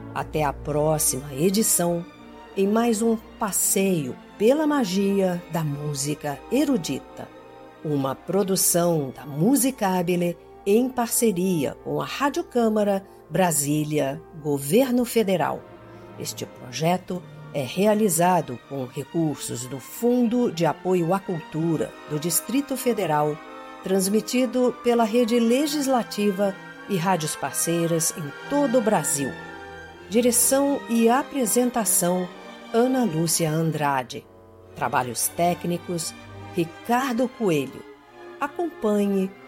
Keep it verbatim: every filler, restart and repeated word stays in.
Até a próxima edição, em mais um passeio pela magia da música erudita. Uma produção da Musicabile em parceria com a Rádio Câmara Brasília, Governo Federal. Este projeto é realizado com recursos do Fundo de Apoio à Cultura do Distrito Federal, transmitido pela Rede Legislativa e rádios parceiras em todo o Brasil. Direção e apresentação, Ana Lúcia Andrade. Trabalhos técnicos, Ricardo Coelho. Acompanhe